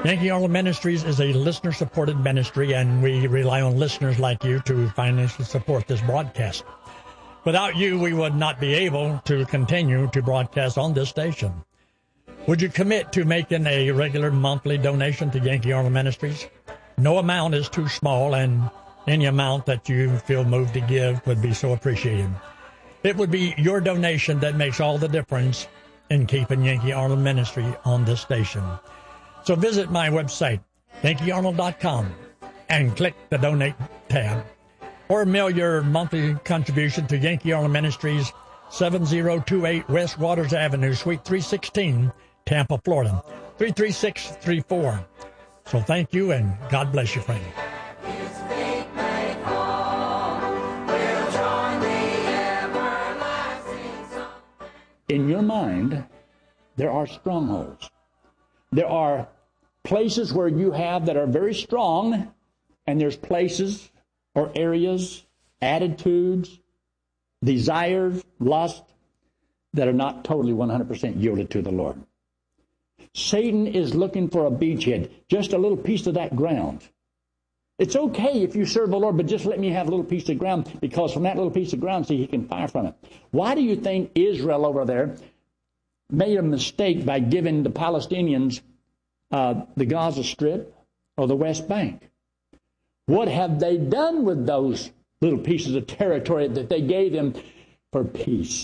Yankee Arnold Ministries is a listener-supported ministry, and we rely on listeners like you to financially support this broadcast. Without you, we would not be able to continue to broadcast on this station. Would you commit to making a regular monthly donation to Yankee Arnold Ministries? No amount is too small, and any amount that you feel moved to give would be so appreciated. It would be your donation that makes all the difference in keeping Yankee Arnold Ministry on this station. So visit my website, yankeearnold.com, and click the Donate tab. Or mail your monthly contribution to Yankee Arnold Ministries, 7028 West Waters Avenue, Suite 316, Tampa, Florida, 33634. So thank you, and God bless you, friend. In your mind, there are strongholds. There are places where you have that are very strong, and there's places or areas, attitudes, desires, lust, that are not totally 100% yielded to the Lord. Satan is looking for a beachhead, just a little piece of that ground. It's okay if you serve the Lord, but just let me have a little piece of ground, because from that little piece of ground, see, he can fire from it. Why do you think Israel over there made a mistake by giving the Palestinians the Gaza Strip or the West Bank? What have they done with those little pieces of territory that they gave them for peace?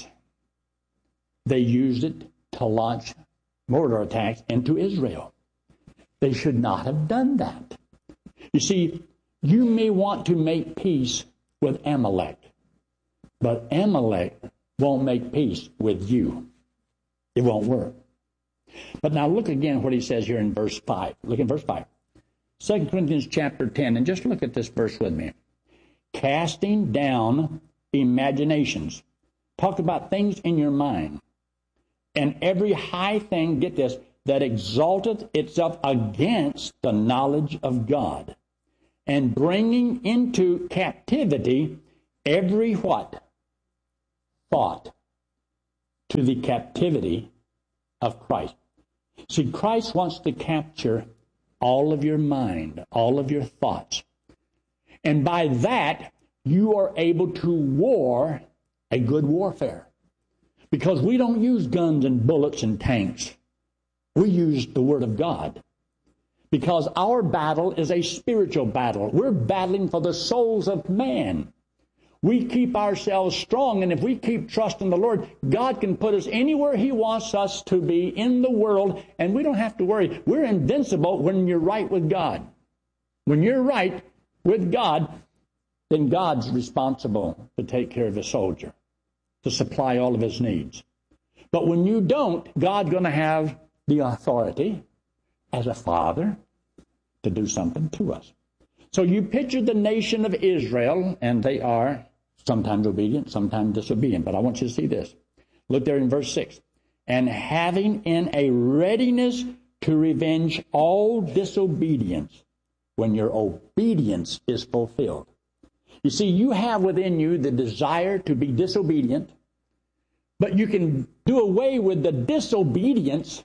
They used it to launch mortar attacks into Israel. They should not have done that. You see, you may want to make peace with Amalek, but Amalek won't make peace with you. It won't work. But now look again what he says here in verse 5. Look in verse 5. 2 Corinthians chapter 10, and just look at this verse with me. Casting down imaginations. Talk about things in your mind. And every high thing, get this, that exalteth itself against the knowledge of God. And bringing into captivity every what? Thought to the captivity of Christ. See, Christ wants to capture all of your mind, all of your thoughts. And by that, you are able to war a good warfare. Because we don't use guns and bullets and tanks. We use the Word of God. Because our battle is a spiritual battle. We're battling for the souls of man. We keep ourselves strong, and if we keep trusting the Lord, God can put us anywhere He wants us to be in the world, and we don't have to worry. We're invincible when you're right with God. When you're right with God, then God's responsible to take care of a soldier, to supply all of his needs. But when you don't, God's going to have the authority as a father to do something to us. So you picture the nation of Israel, and they are sometimes obedient, sometimes disobedient. But I want you to see this. Look there in verse 6. And having in a readiness to revenge all disobedience when your obedience is fulfilled. You see, you have within you the desire to be disobedient, but you can do away with the disobedience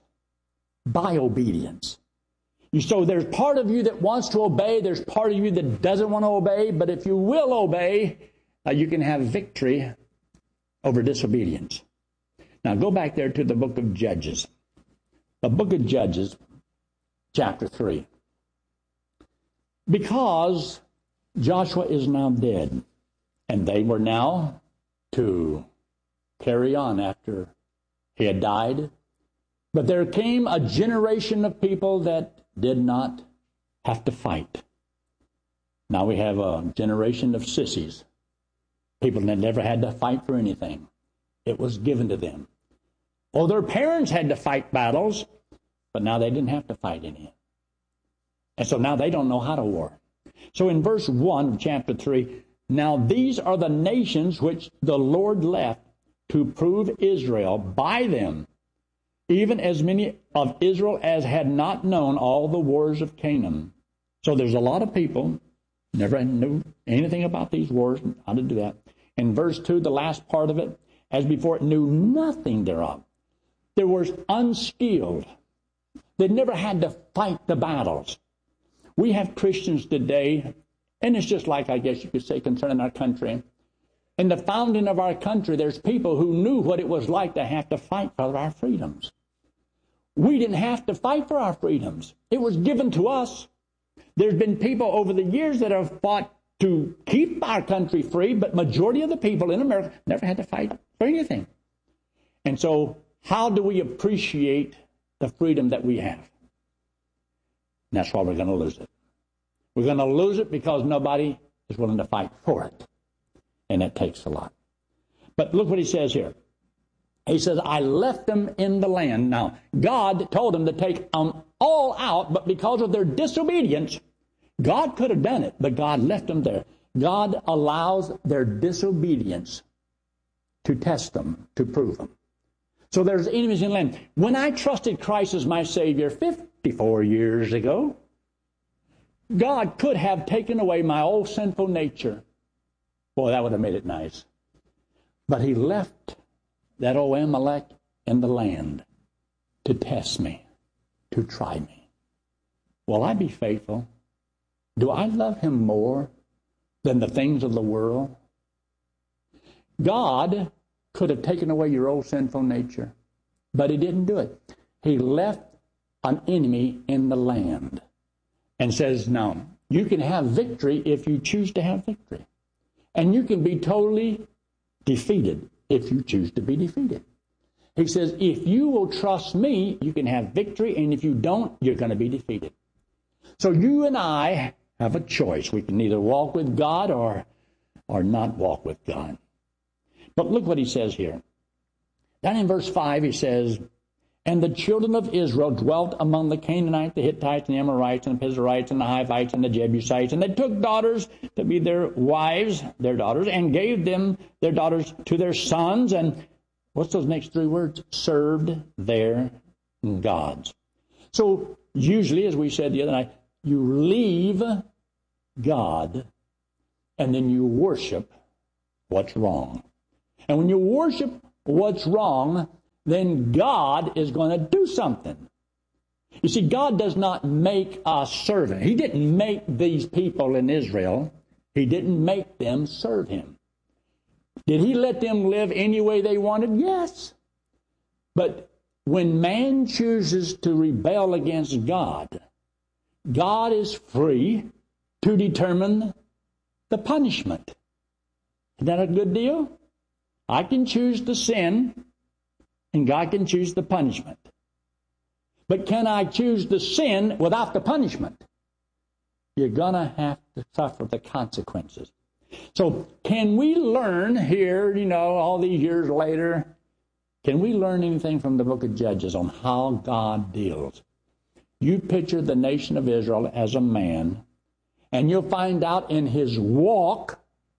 by obedience. So there's part of you that wants to obey, there's part of you that doesn't want to obey, but if you will obey, you can have victory over disobedience. Now go back there to the book of Judges. The book of Judges, chapter 3. Because Joshua is now dead, and they were now to carry on after he had died. But there came a generation of people that did not have to fight. Now we have a generation of sissies, people that never had to fight for anything. It was given to them. Oh, their parents had to fight battles, but now they didn't have to fight any. And so now they don't know how to war. So in verse 1 of chapter 3, now these are the nations which the Lord left to prove Israel by them, even as many of Israel as had not known all the wars of Canaan. So there's a lot of people never knew anything about these wars, how to do that. In verse 2, the last part of it, as before it knew nothing thereof. There was unskilled. They never had to fight the battles. We have Christians today, and it's just like, I guess you could say, concerning our country. In the founding of our country, there's people who knew what it was like to have to fight for our freedoms. We didn't have to fight for our freedoms. It was given to us. There's been people over the years that have fought to keep our country free, but majority of the people in America never had to fight for anything. And so, how do we appreciate the freedom that we have? And that's why we're going to lose it. We're going to lose it because nobody is willing to fight for it. And it takes a lot. But look what he says here. He says, I left them in the land. Now, God told them to take them all out, but because of their disobedience, God could have done it, but God left them there. God allows their disobedience to test them, to prove them. So there's enemies in the land. When I trusted Christ as my Savior 54 years ago, God could have taken away my old sinful nature. Boy, that would have made it nice. But he left that old Amalek in the land to test me, to try me. Will I be faithful? Do I love him more than the things of the world? God could have taken away your old sinful nature, but he didn't do it. He left an enemy in the land and says, now, you can have victory if you choose to have victory. And you can be totally defeated if you choose to be defeated. He says, if you will trust me, you can have victory, and if you don't, you're going to be defeated. So you and I have a choice. We can either walk with God or not walk with God. But look what he says here. Down in verse 5, he says, and the children of Israel dwelt among the Canaanites, the Hittites, and the Amorites, and the Perizzites, and the Hivites, and the Jebusites. And they took daughters to be their wives, their daughters, and gave them their daughters to their sons. And what's those next three words? Served their gods. So usually, as we said the other night, you leave God, and then you worship what's wrong. And when you worship what's wrong, then God is going to do something. You see, God does not make a servant. He didn't make these people in Israel. He didn't make them serve him. Did he let them live any way they wanted? Yes. But when man chooses to rebel against God, God is free to determine the punishment. Isn't that a good deal? I can choose to sin, and God can choose the punishment. But can I choose the sin without the punishment? You're going to have to suffer the consequences. So can we learn here, all these years later, can we learn anything from the book of Judges on how God deals? You picture the nation of Israel as a man, and you'll find out in his walk,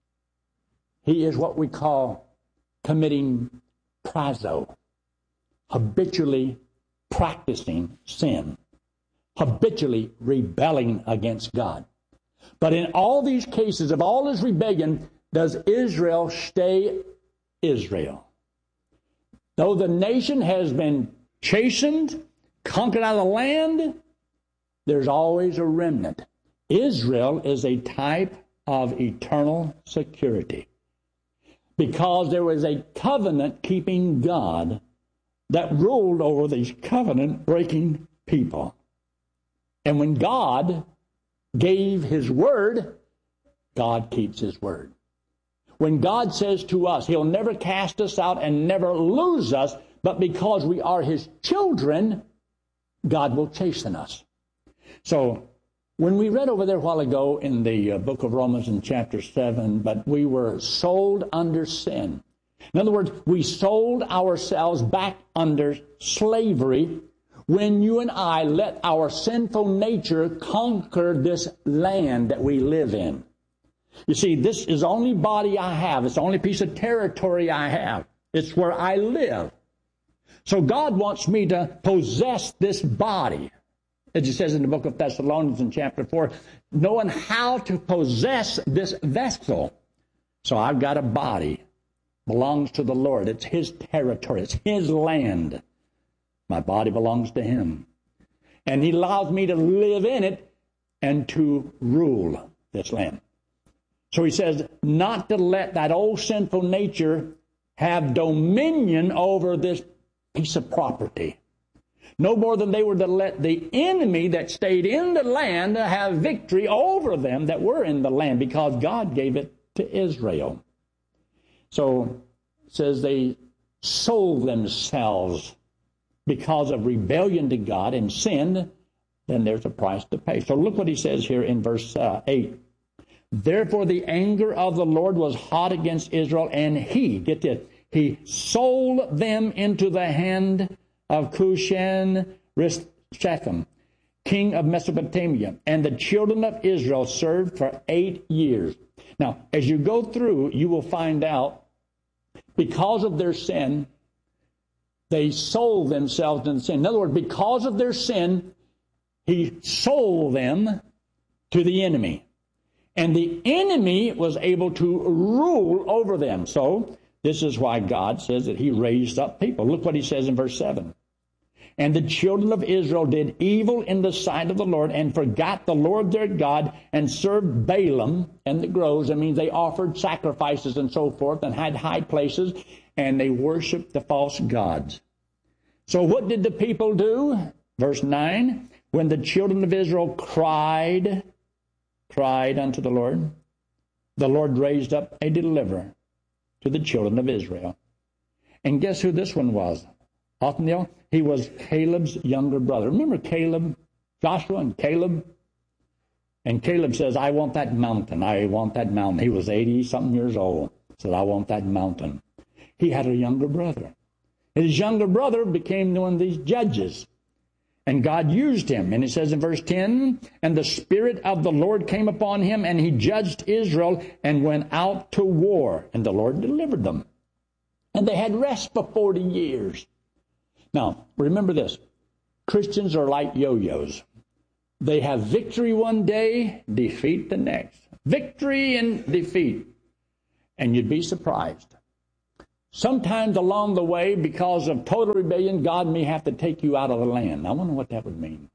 he is what we call committing prazo, habitually practicing sin, habitually rebelling against God. But in all these cases of all his rebellion, does Israel stay Israel? Though the nation has been chastened, conquered out of the land, there's always a remnant. Israel is a type of eternal security, because there was a covenant-keeping God that ruled over these covenant-breaking people. And when God gave his word, God keeps his word. When God says to us, he'll never cast us out and never lose us, but because we are his children, God will chasten us. So, when we read over there a while ago in the book of Romans in chapter 7, but we were sold under sin. In other words, we sold ourselves back under slavery when you and I let our sinful nature conquer this land that we live in. You see, this is the only body I have. It's the only piece of territory I have. It's where I live. So God wants me to possess this body. As it says in the book of Thessalonians in chapter 4, knowing how to possess this vessel. So I've got a body. Belongs to the Lord. It's his territory. It's his land. My body belongs to him. And he allows me to live in it and to rule this land. So he says not to let that old sinful nature have dominion over this piece of property. No more than they were to let the enemy that stayed in the land have victory over them that were in the land, because God gave it to Israel. So it says they sold themselves because of rebellion to God and sin. Then there's a price to pay. So look what he says here in verse 8. Therefore the anger of the Lord was hot against Israel, and he, get this, he sold them into the hand of Cushan-Rishathaim, king of Mesopotamia. And the children of Israel served for 8 years. Now, as you go through, you will find out, because of their sin, they sold themselves in sin. In other words, because of their sin, he sold them to the enemy. And the enemy was able to rule over them. So, this is why God says that he raised up people. Look what he says in verse 7. And the children of Israel did evil in the sight of the Lord, and forgot the Lord their God, and served Balaam and the groves. That means they offered sacrifices and so forth, and had high places, and they worshiped the false gods. So what did the people do? Verse 9, when the children of Israel cried unto the Lord raised up a deliverer to the children of Israel. And guess who this one was? Othniel. He was Caleb's younger brother. Remember Caleb, Joshua and Caleb? And Caleb says, I want that mountain. I want that mountain. He was 80-something years old. Said, I want that mountain. He had a younger brother. His younger brother became one of these judges. And God used him. And it says in verse 10, and the Spirit of the Lord came upon him, and he judged Israel and went out to war. And the Lord delivered them. And they had rest for 40 years. Now, remember this. Christians are like yo-yos. They have victory one day, defeat the next. Victory and defeat. And you'd be surprised. Sometimes along the way, because of total rebellion, God may have to take you out of the land. I wonder what that would mean.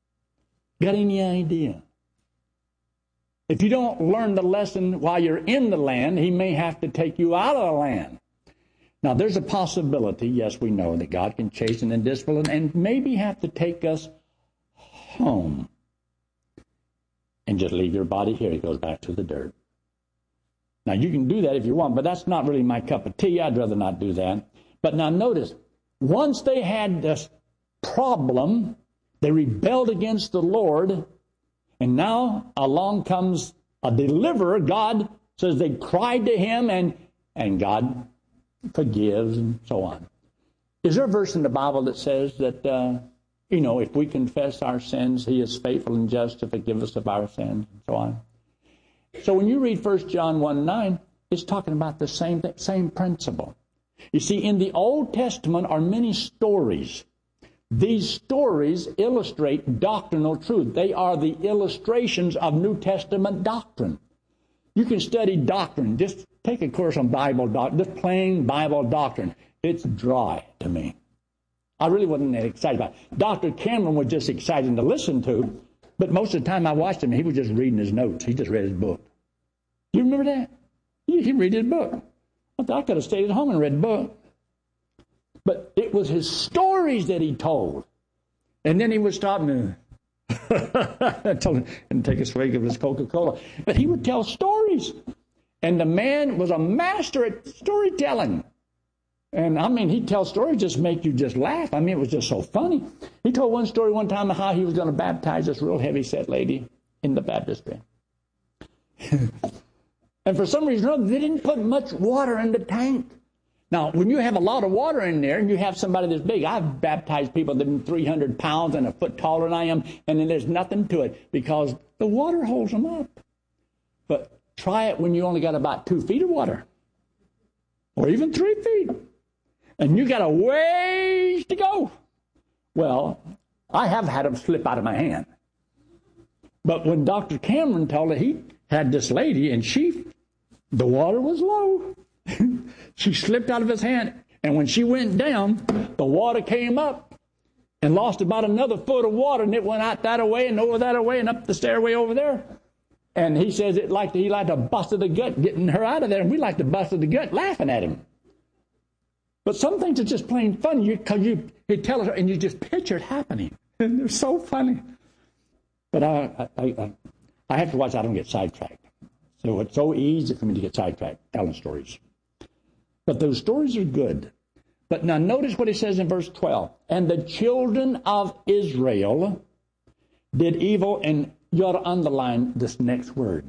Got any idea? If you don't learn the lesson while you're in the land, he may have to take you out of the land. Now, there's a possibility, yes, we know, that God can chasten and discipline and maybe have to take us home and just leave your body here. It goes back to the dirt. Now, you can do that if you want, but that's not really my cup of tea. I'd rather not do that. But now notice, once they had this problem, they rebelled against the Lord, and now along comes a deliverer. God says they cried to him, and God forgives and so on. Is there a verse in the Bible that says that, if we confess our sins, he is faithful and just to forgive us of our sins and so on? So when you read 1 John 1:9, it's talking about the same principle. You see, in the Old Testament are many stories. These stories illustrate doctrinal truth. They are the illustrations of New Testament doctrine. You can study doctrine. Just take a course on Bible doctrine, just plain Bible doctrine. It's dry to me. I really wasn't that excited about it. Dr. Cameron was just exciting to listen to, but most of the time I watched him, he was just reading his notes. He just read his book. You remember that? He read his book. I thought I could have stayed at home and read the book. But it was his stories that he told. And then he would stop and tell him and take a swig of his Coca-Cola. But he would tell stories. And the man was a master at storytelling. And, he'd tell stories just make you just laugh. It was just so funny. He told one story one time how he was going to baptize this real heavy-set lady in the baptistry. And for some reason or other, they didn't put much water in the tank. Now, when you have a lot of water in there and you have somebody this big, I've baptized people that are 300 pounds and a foot taller than I am, and then there's nothing to it because the water holds them up. But try it when you only got about 2 feet of water or even 3 feet. And you got a ways to go. Well, I have had them slip out of my hand. But when Dr. Cameron told it, he had this lady, and the water was low. She slipped out of his hand, and when she went down, the water came up. and lost about another foot of water, and it went out that way and over that way and up the stairway over there. And he says he liked to bust the gut getting her out of there, and we like to bust the gut laughing at him. But some things are just plain fun because you tell her and you just picture it happening. And they're so funny. But I have to watch I don't get sidetracked. So it's so easy for me to get sidetracked telling stories. But those stories are good. But now notice what he says in verse 12. And the children of Israel did evil, and you ought to underline this next word.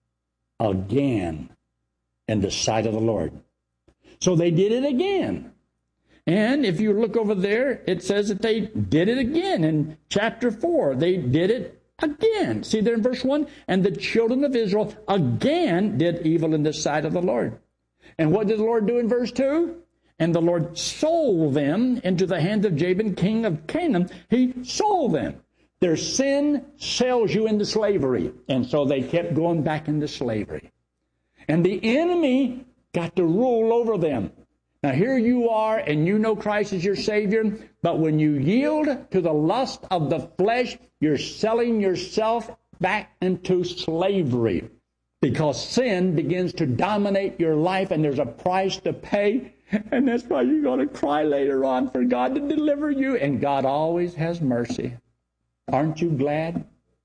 Again, in the sight of the Lord. So they did it again. And if you look over there, it says that they did it again. In chapter 4, they did it again. See there in verse 1? And the children of Israel again did evil in the sight of the Lord. And what did the Lord do in verse 2? And the Lord sold them into the hand of Jabin, king of Canaan. He sold them. Their sin sells you into slavery. And so they kept going back into slavery. And the enemy got to rule over them. Now here you are, and you know Christ is your Savior, but when you yield to the lust of the flesh, you're selling yourself back into slavery. Because sin begins to dominate your life, and there's a price to pay. And that's why you're going to cry later on for God to deliver you. And God always has mercy. Aren't you glad?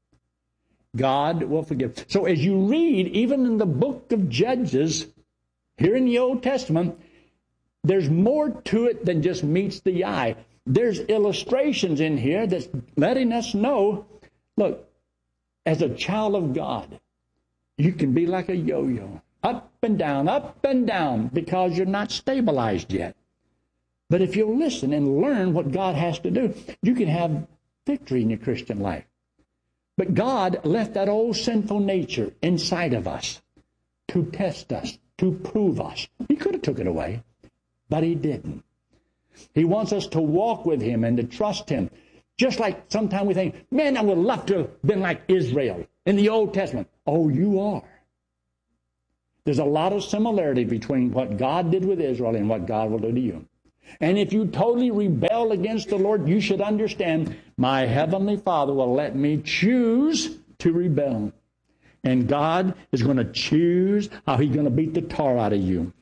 God will forgive. So as you read, even in the book of Judges, here in the Old Testament, there's more to it than just meets the eye. There's illustrations in here that's letting us know, look, as a child of God, you can be like a yo-yo, up and down, because you're not stabilized yet. But if you'll listen and learn what God has to do, you can have victory in your Christian life. But God left that old sinful nature inside of us to test us, to prove us. He could have took it away, but he didn't. He wants us to walk with him and to trust him. Just like sometimes we think, man, I would love to have been like Israel in the Old Testament. Oh, you are. There's a lot of similarity between what God did with Israel and what God will do to you. And if you totally rebel against the Lord, you should understand, my heavenly Father will let me choose to rebel. And God is going to choose how he's going to beat the tar out of you.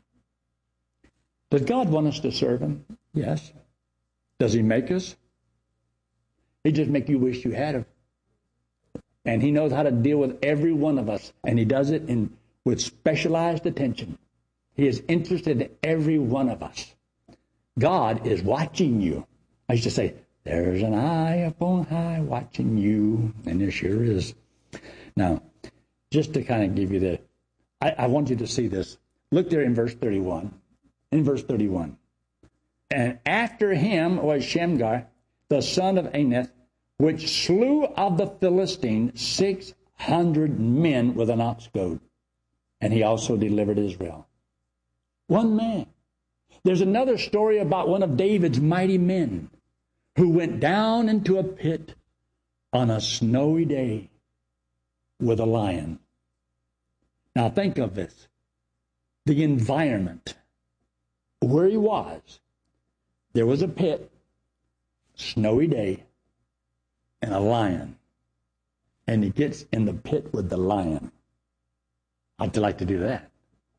Does God want us to serve him? Yes. Does he make us? He just make you wish you had him. And he knows how to deal with every one of us. And he does it with specialized attention. He is interested in every one of us. God is watching you. I used to say, there's an eye up on high watching you. And there sure is. Now, just to kind of give you I want you to see this. Look there in verse 31. In verse 31. And after him was Shamgar, the son of Anath, which slew of the Philistines 600 men with an ox goad. And he also delivered Israel. One man. There's another story about one of David's mighty men who went down into a pit on a snowy day with a lion. Now think of this. The environment where he was. There was a pit, snowy day, and a lion. And he gets in the pit with the lion. I'd like to do that.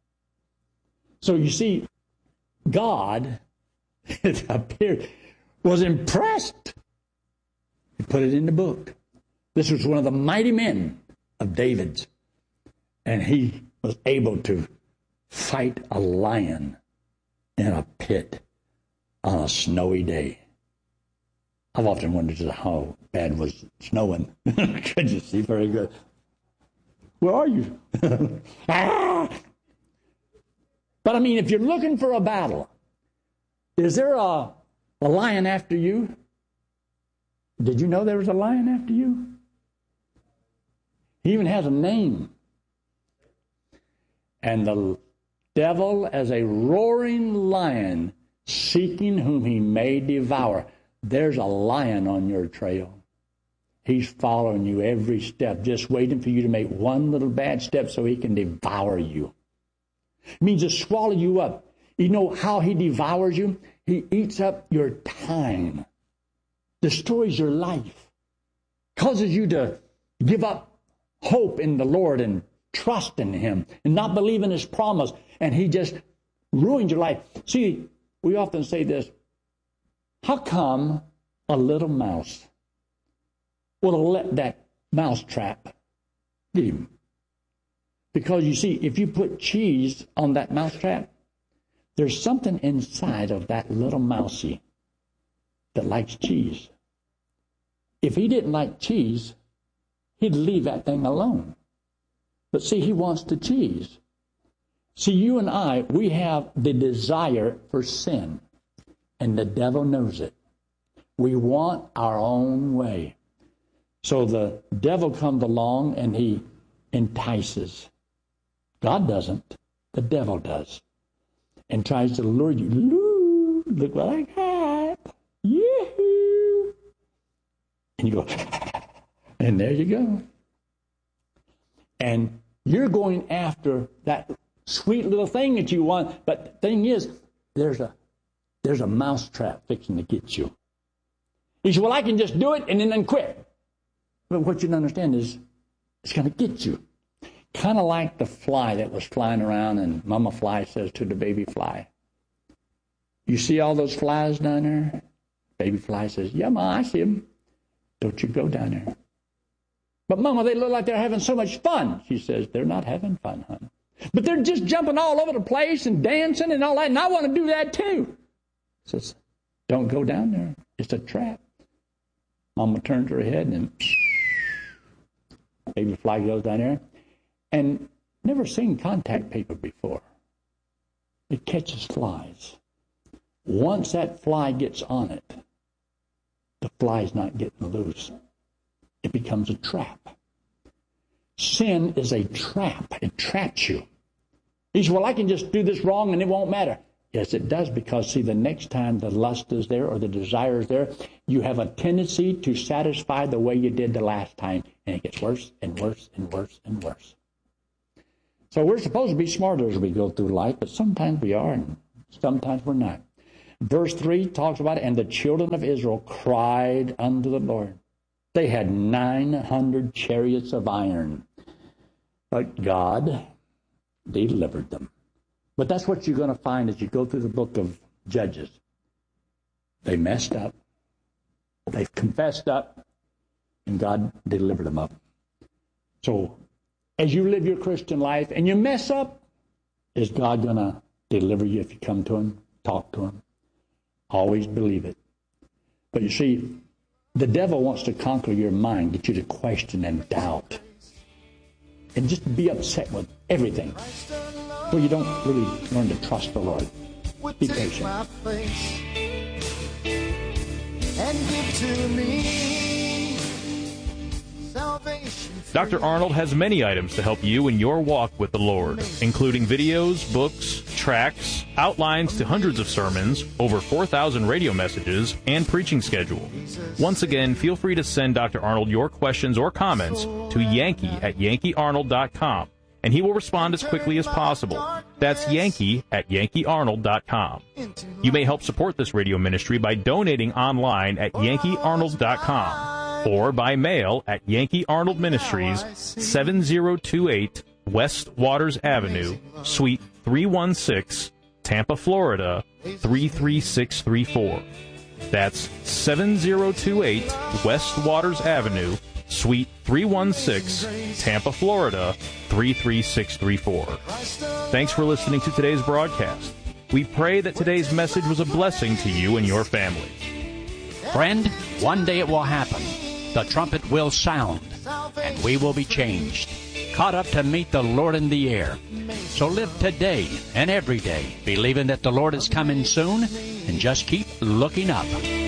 So you see, God, it appeared, was impressed. He put it in the book. This was one of the mighty men of David's. And he was able to fight a lion in a pit on a snowy day. I've often wondered just how bad was snowing. Could you see very good? Where are you? Ah! But I mean, if you're looking for a battle, is there a lion after you? Did you know there was a lion after you? He even has a name. And the devil, as a roaring lion, seeking whom he may devour. There's a lion on your trail. He's following you every step, just waiting for you to make one little bad step so he can devour you. It means to swallow you up. You know how he devours you? He eats up your time. destroys your life, causes you to give up hope in the Lord and trust in Him and not believe in His promise, and He just ruins your life. See, we often say this, how come a little mouse will let that mouse trap get him? Because you see, if you put cheese on that mouse trap, there's something inside of that little mousie that likes cheese. If he didn't like cheese, he'd leave that thing alone. But see, he wants the cheese. See, you and I, we have the desire for sin, and the devil knows it. We want our own way. So the devil comes along and he entices. God doesn't. The devil does. And tries to lure you. Look what I got. Yee-hoo. And you go, and there you go. And you're going after that sweet little thing that you want. But the thing is, there's a mousetrap fixing to get you. He said, well, I can just do it and then quit. But what you don't understand is it's going to get you. Kind of like the fly that was flying around, and Mama Fly says to the baby fly, you see all those flies down there? Baby fly says, yeah, Ma, I see them. Don't you go down there. But Mama, they look like they're having so much fun. She says, they're not having fun, hon. But they're just jumping all over the place and dancing and all that, and I want to do that too. Says, don't go down there. It's a trap. Mama turns her head and baby fly goes down there. And never seen contact paper before. It catches flies. Once that fly gets on it, the fly's not getting loose. It becomes a trap. Sin is a trap. It traps you. He says, well, I can just do this wrong and it won't matter. Yes, it does, because, see, the next time the lust is there or the desire is there, you have a tendency to satisfy the way you did the last time, and it gets worse and worse and worse and worse. So we're supposed to be smarter as we go through life, but sometimes we are and sometimes we're not. Verse 3 talks about it, and the children of Israel cried unto the Lord. They had 900 chariots of iron, but God delivered them. But that's what you're going to find as you go through the book of Judges. They messed up. They've confessed up, and God delivered them up. So as you live your Christian life and you mess up, is God going to deliver you if you come to Him, talk to Him? Always believe it. But you see, the devil wants to conquer your mind, get you to question and doubt, and just be upset with everything. Well, you don't really learn to trust the Lord. Be patient. And give to me salvation. Dr. Arnold has many items to help you in your walk with the Lord, including videos, books, tracts, outlines to hundreds of sermons, over 4,000 radio messages, and preaching schedule. Once again, feel free to send Dr. Arnold your questions or comments to Yankee@YankeeArnold.com, and he will respond as quickly as possible. That's Yankee@YankeeArnold.com. You may help support this radio ministry by donating online at YankeeArnold.com or by mail at Yankee Arnold Ministries, 7028 West Waters Avenue, Suite 316, Tampa, Florida, 33634. That's 7028 West Waters Avenue, Suite 316, Tampa, Florida, 33634. Thanks for listening to today's broadcast. We pray that today's message was a blessing to you and your family. Friend, one day it will happen. The trumpet will sound, and we will be changed, caught up to meet the Lord in the air. So live today and every day, believing that the Lord is coming soon, and just keep looking up.